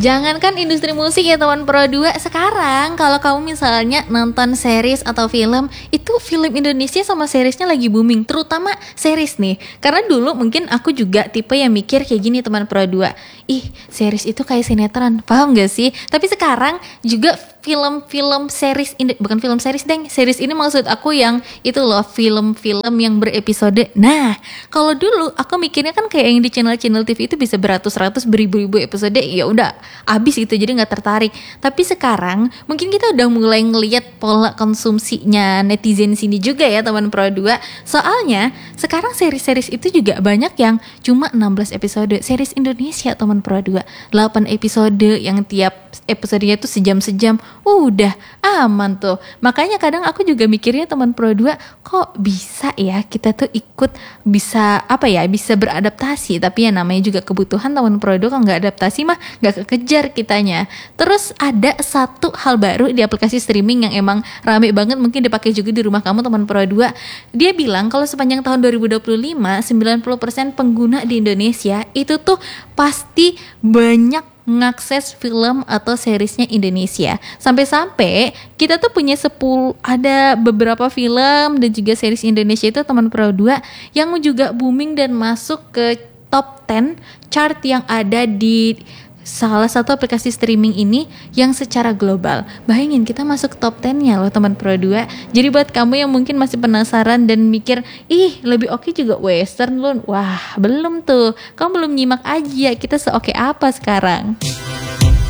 Jangankan industri musik ya teman Pro 2, sekarang kalau kamu misalnya nonton series atau film, itu film Indonesia sama seriesnya lagi booming, terutama series nih. Karena dulu mungkin aku juga tipe yang mikir kayak gini teman Pro 2, ih series itu kayak sinetron, paham gak sih? Tapi sekarang juga film-film series ini, bukan film series deng, series ini maksud aku yang itu loh, film-film yang berepisode. Nah, kalau dulu aku mikirnya kan kayak yang di channel-channel TV itu bisa beratus-ratus, beribu-ribu episode, ya udah abis gitu, jadi nggak tertarik. Tapi sekarang mungkin kita udah mulai ngelihat pola konsumsinya netizen sini juga ya teman Pro 2. Soalnya sekarang series-series itu juga banyak yang cuma 16 episode. Series Indonesia teman Pro 2 8 episode yang tiap episodenya tuh sejam-sejam. Udah aman tuh. Makanya kadang aku juga mikirnya teman Pro 2, kok bisa ya kita tuh ikut, bisa apa ya, bisa beradaptasi. Tapi ya namanya juga kebutuhan teman Pro 2, kalau nggak adaptasi mah nggak kekejar kitanya. Terus ada satu hal baru di aplikasi streaming yang emang rame banget, mungkin dipakai juga di rumah kamu teman Pro 2. Dia bilang kalau sepanjang tahun 2025 90% pengguna di Indonesia itu tuh pasti banyak ngakses film atau seriesnya Indonesia. Sampai-sampai kita tuh punya ada beberapa film dan juga series Indonesia itu teman Pro 2 yang juga booming dan masuk ke top 10 chart yang ada di salah satu aplikasi streaming ini yang secara global. Bayangin kita masuk top 10-nya loh teman Pro 2. Jadi buat kamu yang mungkin masih penasaran dan mikir, ih lebih oke juga western loh. Wah, belum tuh. Kamu belum nyimak aja kita seoke apa sekarang.